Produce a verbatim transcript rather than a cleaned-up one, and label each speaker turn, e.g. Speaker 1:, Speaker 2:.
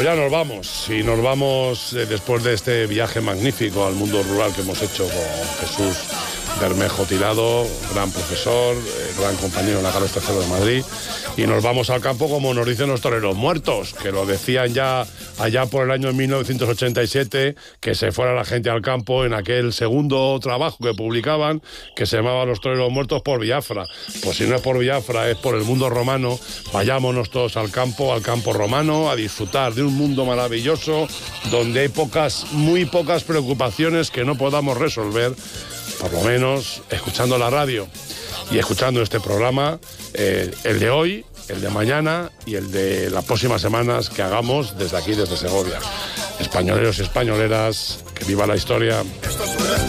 Speaker 1: ya nos vamos, y nos vamos eh, después de este viaje magnífico al mundo rural que hemos hecho con Jesús Bermejo Tirado, gran profesor, eh, gran compañero en la Carlos tercero de Madrid, y nos vamos al campo como nos dicen los toreros muertos, que lo decían ya allá por el año mil novecientos ochenta y siete, que se fuera la gente al campo en aquel segundo trabajo que publicaban, que se llamaba Los toreros muertos por Biafra. Pues si no es por Biafra, es por el mundo romano. Vayámonos todos al campo, al campo romano, a disfrutar de un mundo maravilloso, donde hay pocas, muy pocas preocupaciones que no podamos resolver, por lo menos escuchando la radio y escuchando este programa, eh, el de hoy, el de mañana y el de las próximas semanas que hagamos desde aquí, desde Segovia. Españoleros y españoleras, que viva la historia.